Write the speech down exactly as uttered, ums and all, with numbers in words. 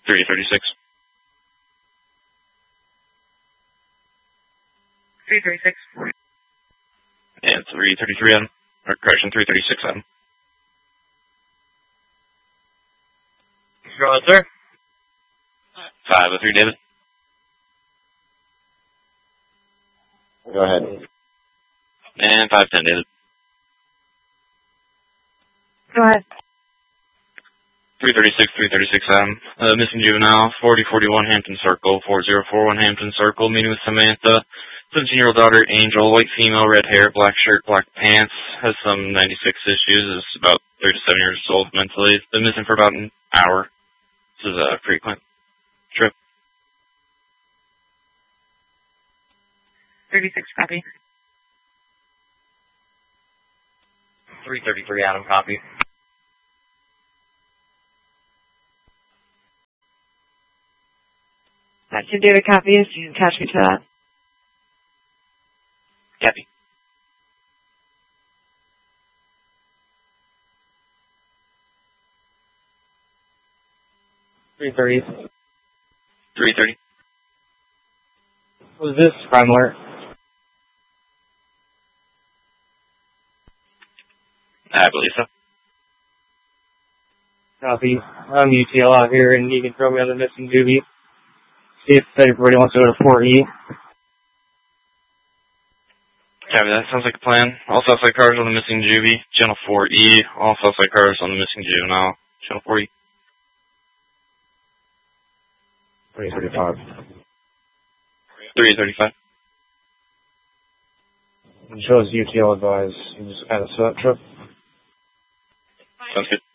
three thirty-six. three thirty-six. And three thirty-three M. Or correction, three thirty-six M. Go ahead, sir. five oh three, David. Go ahead. And five ten, David. Go ahead. three thirty-six, three thirty-six M. Uh, missing juvenile, forty forty-one Hampton Circle, four zero four one Hampton Circle, meeting with Samantha. seventeen-year-old daughter, Angel, white female, red hair, black shirt, black pants, has some ninety-six issues, is about thirty-seven years old mentally. Been missing for about an hour. This is a frequent trip. thirty-six, copy. three thirty-three, Adam, copy. That's your David copy, so you can attach me to that. Copy. three thirty. three thirty. Was this crime alert? I believe so. Copy. I'm U T L out here, and you can throw me on the missing juvie. See if everybody wants to go to four E. Copy, that sounds like a plan. All Southside cars on the missing juvie, channel four E. All Southside cars on the missing juvenile, channel four E. three thirty-five. three thirty-five. It shows U T L advised. You just kind of set trip. Sounds good.